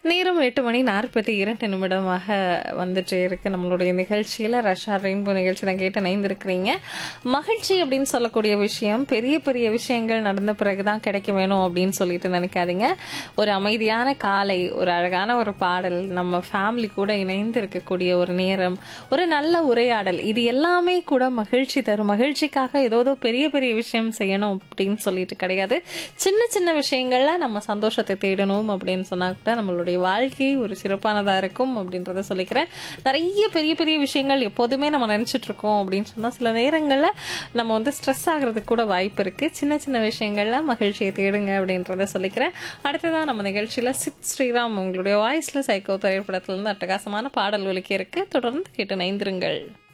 நேரம் 8:42 வந்துட்டே இருக்கு. நம்மளுடைய நிகழ்ச்சியில ரஷா ரெயின்போ நிகழ்ச்சி தான் கேட்டு இணைந்திருக்கிறீங்க. மகிழ்ச்சி அப்படின்னு சொல்லக்கூடிய விஷயம் பெரிய பெரிய விஷயங்கள் நடந்த பிறகுதான் கிடைக்க வேணும் அப்படின்னு சொல்லிட்டு நினைக்காதீங்க. ஒரு அமைதியான காலை, ஒரு அழகான ஒரு பாடல், நம்ம ஃபேமிலி கூட இணைந்து இருக்கக்கூடிய ஒரு நேரம், ஒரு நல்ல உரையாடல், இது எல்லாமே கூட மகிழ்ச்சி தரும். மகிழ்ச்சிக்காக ஏதோ பெரிய பெரிய விஷயம் செய்யணும் அப்படின்னு சொல்லிட்டு கிடையாது. சின்ன சின்ன விஷயங்கள்ல நம்ம சந்தோஷத்தை தேடணும் அப்படின்னு சொன்னா கூட நம்மளுடைய வாழ்க்கை ஒரு சிறப்பானதா இருக்கும் அப்படின்றத சொல்லிக்கிறேன். நிறைய பெரிய பெரிய விஷயங்கள் எப்போதுமே நம்ம நினைச்சிட்டு இருக்கோம் அப்படின்னு சொன்னா சில நேரங்கள்ல நம்ம ஸ்ட்ரெஸ் ஆகிறதுக்கு கூட வாய்ப்பு இருக்கு. சின்ன சின்ன விஷயங்கள்ல மகிழ்ச்சியை தேடுங்க அப்படின்றத சொல்லிக்கிறேன். அடுத்ததான் நம்ம நிகழ்ச்சியில சித் ஸ்ரீராம் உங்களுடைய வாய்ஸ்ல சைக்கோ திரைப்படத்துல இருந்து அட்டகாசமான பாடல் ஒலிக்க இருக்கு. தொடர்ந்து கேட்டு நைந்திருங்கள்.